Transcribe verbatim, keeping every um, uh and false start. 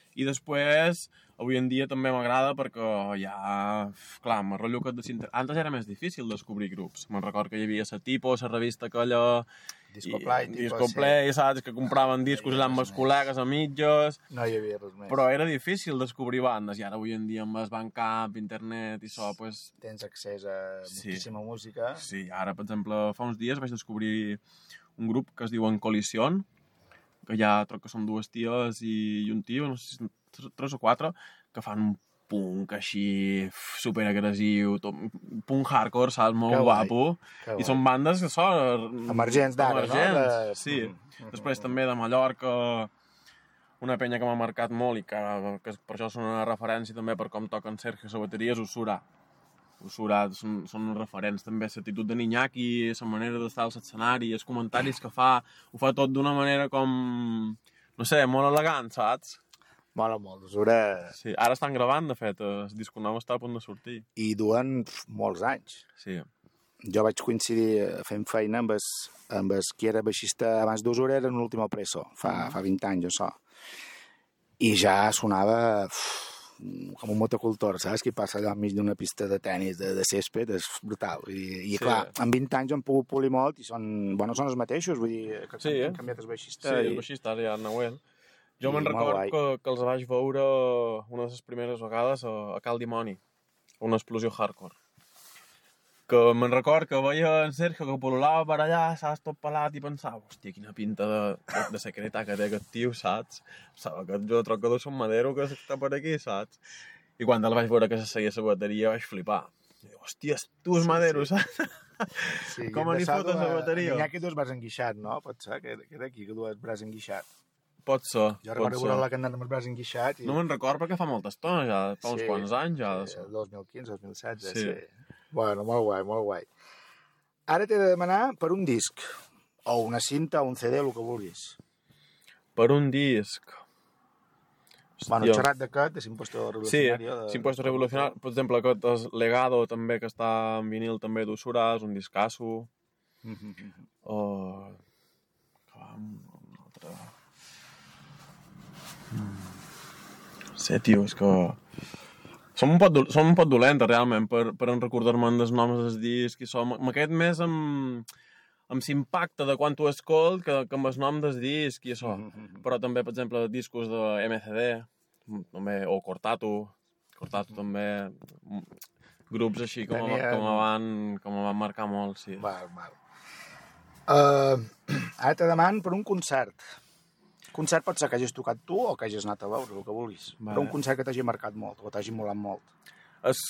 I després, avui en dia també m'agrada perquè ja... Clar, me rotllo que... Antes era més difícil descobrir grups. Me'n record que hi havia la Tipo, la revista aquella... Discoplay, i, Discoplay, sí. Saps? Que compraven discos allà amb els col·legues, a mitges... No hi havia res més. Però era difícil descobrir bandes, i ara avui en dia amb el Bandcamp, internet i això, pues... Tens accés a sí. moltíssima música. Sí, ara, per exemple, fa uns dies vaig descobrir un grup que es diuen Colision, que ja troc que són dues ties i un tio, no sé si tres o quatre, que fan un punk així superagressiu, punk hardcore, saps? Molt guapo. I són bandes que són... Emergents d'ara, no? De... Sí. Mm. Després mm. també de Mallorca, una penya que m'ha marcat molt i que, que per això són una referència també per com toquen Sergio a la bateria, és Usura. Usura són, són referents també, l'actitud de Niñaki, la manera d'estar al escenari, els comentaris que fa, ho fa tot d'una manera com, no sé, molt elegant, saps? Mola molt, Usura... Sí, ara estan gravant, de fet, el disco nou està a punt de sortir. I duen molts anys. Sí. Jo vaig coincidir fent feina amb el, amb el qui era baixista abans d'Usura, era l'últim Preso, fa, mm. fa vint anys, això. I ja sonava uf, com un motocultor, saps? Que passa allà enmig d'una pista de tennis, de, de césped, és brutal. I, i sí. Clar, en vint anys han pogut polir molt i són, bueno, són els mateixos, vull dir, que sí, han canviat el baixista. Sí, i... el baixista ara ja el Nahuel. Jo me'n record que, que els vaig veure una de les primeres vegades a, a Cal Dimoni, una explosió hardcore. Que me'n record que veia en Sergio que pololava per allà, saps, tot pelat, i pensava, hòstia, quina pinta de, de, de secreta que té aquest tio, saps? Saps que jo troc que és un madero que està per aquí, saps? I quan el vaig veure que se seguia la bateria vaig flipar. I dic, hòstia, tu és madero, sí, sí. Saps? Sí, com li fotes la bateria? N'hi ha que tu has braç enguixat, no? Pot ser que, que d'aquí que tu has braç enguixat. Pot ser, jo recordo veure la cantant amb el braç enguixat. I... No me'n record perquè fa molta estona, ja fa uns sí, quants anys. Ja, sí, el dos mil quinze, dos mil setze, sí. sí. Bueno, molt guai, molt guai. Ara t'he de demanar per un disc, o una cinta, o un C D, el que vulguis. Per un disc... Hòstia. Bueno, xerrat d'aquest, de S'impuesto Revolucionario. Sí, de... S'impuesto Revolucionario. Per exemple, aquest és Legado, també, que està en vinil també d'Usura, és un discasso. Mm-hmm. O... Un altre... No sé, tio, és que... Som un pot, do... Som un pot dolentes, realment, per, per en recordar-me dels noms dels discs i som... M'aquest més amb... amb l'impacte de quan tu escolt que, que amb el nom del disc i això. Mm-hmm. Però també, per exemple, discos de M C D, també, o Cortatu, Cortatu també... Grups així que me van, que me van marcar molt, sí. Val, val. Uh, ara te deman per un concert. Concert pot ser que hagis tocat tu o que hagis anat a veure, el que vulguis. Vale. Però un concert que t'hagi marcat molt, o t'hagi molat molt. El